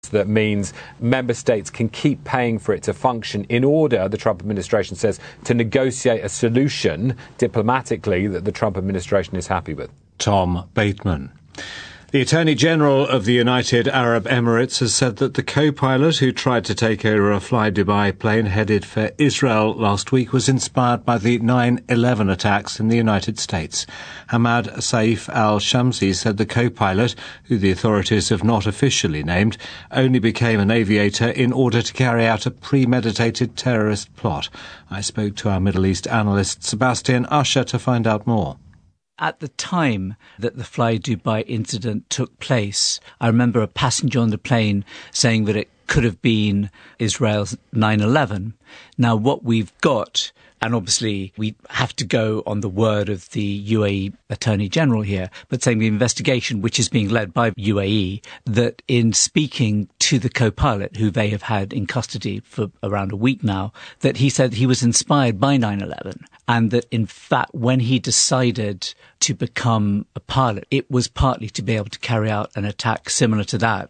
that means member states can keep paying for it to function in order, the Trump administration says, to negotiate a solution diplomatically that the Trump administration is happy with. Tom Bateman. The Attorney General of the United Arab Emirates has said that the co-pilot who tried to take over a Fly Dubai plane headed for Israel last week was inspired by the 9/11 attacks in the United States. Hamad Saif al-Shamsi said the co-pilot, who the authorities have not officially named, only became an aviator in order to carry out a premeditated terrorist plot. I spoke to our Middle East analyst Sebastian Usher to find out more. At the time that the Fly Dubai incident took place, I remember a passenger on the plane saying that it could have been Israel's 9/11. Now, what we've got, and obviously we have to go on the word of the UAE Attorney General here, but saying the investigation, which is being led by UAE, that in speaking to the co-pilot, who they have had in custody for around a week now, that he said he was inspired by 9/11. And that, in fact, when he decided to become a pilot, it was partly to be able to carry out an attack similar to that.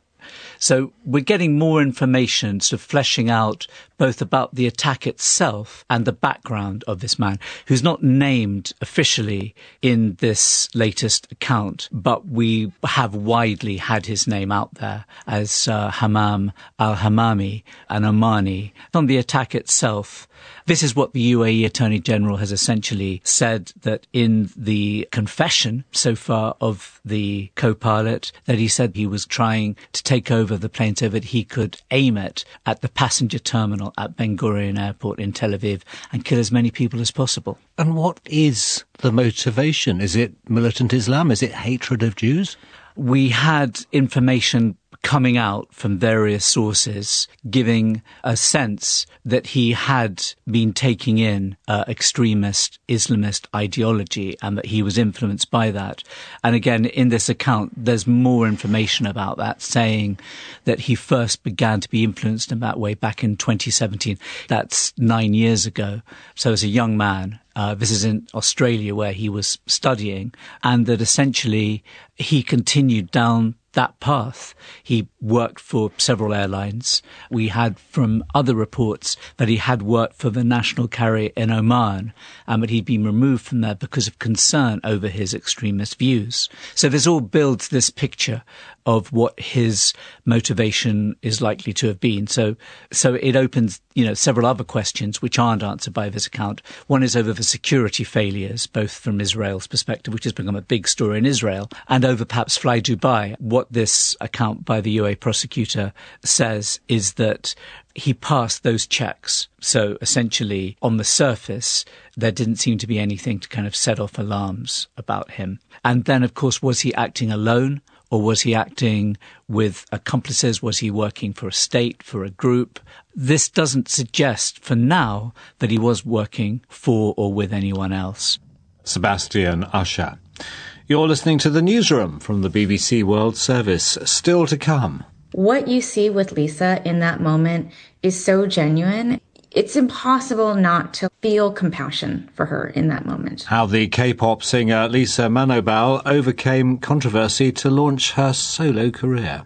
So we're getting more information, sort of fleshing out both about the attack itself and the background of this man, who's not named officially in this latest account, but we have widely had his name out there as Hamam al-Hamami, an Omani. On the attack itself, this is what the UAE Attorney General has essentially said, that in the confession so far of the co-pilot, that he said he was trying to take over the plane so that he could aim it at the passenger terminal at Ben Gurion Airport in Tel Aviv and kill as many people as possible. And what is the motivation? Is it militant Islam? Is it hatred of Jews? We had information coming out from various sources giving a sense that he had been taking in extremist Islamist ideology and that he was influenced by that. And again, in this account, there's more information about that, saying that he first began to be influenced in that way back in 2017. That's 9 years ago. So as a young man, this is in Australia where he was studying, and that essentially he continued down that path. He worked for several airlines. We had from other reports that he had worked for the national carrier in Oman, and that he'd been removed from there because of concern over his extremist views. So this all builds this picture of what his motivation is likely to have been. So it opens, several other questions which aren't answered by this account. One is over the security failures, both from Israel's perspective, which has become a big story in Israel, and over perhaps Fly Dubai. What this account by the UAE prosecutor says is that he passed those checks. So essentially, on the surface, there didn't seem to be anything to kind of set off alarms about him. And then, of course, was he acting alone? Or was he acting with accomplices? Was he working for a state, for a group? This doesn't suggest for now that he was working for or with anyone else. Sebastian Usher. You're listening to The Newsroom from the BBC World Service. Still to come. What you see with Lisa in that moment is so genuine. It's impossible not to feel compassion for her in that moment. How the K-pop singer Lisa Manobal overcame controversy to launch her solo career.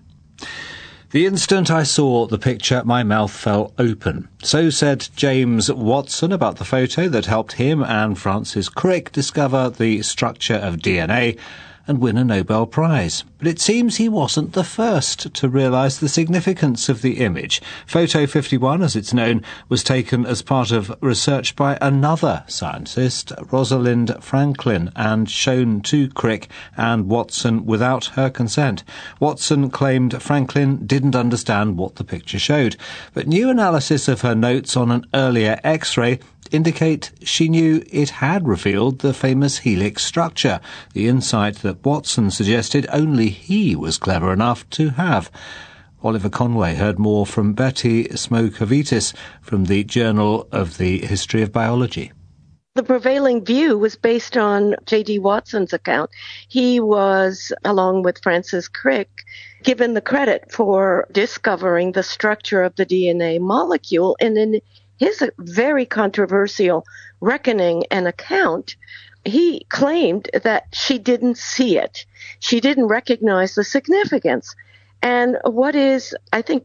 The instant I saw the picture, my mouth fell open. So said James Watson about the photo that helped him and Francis Crick discover the structure of DNA and win a Nobel Prize. But it seems he wasn't the first to realise the significance of the image. Photo 51, as it's known, was taken as part of research by another scientist, Rosalind Franklin, and shown to Crick and Watson without her consent. Watson claimed Franklin didn't understand what the picture showed, but new analysis of her notes on an earlier X-ray indicate she knew it had revealed the famous helix structure, the insight that Watson suggested only he was clever enough to have. Oliver Conway heard more from Betty Smokovitis from the Journal of the History of Biology. The prevailing view was based on J.D. Watson's account. He was, along with Francis Crick, given the credit for discovering the structure of the DNA molecule, and in his very controversial reckoning and account, he claimed that she didn't see it. She didn't recognize the significance. And what is, I think,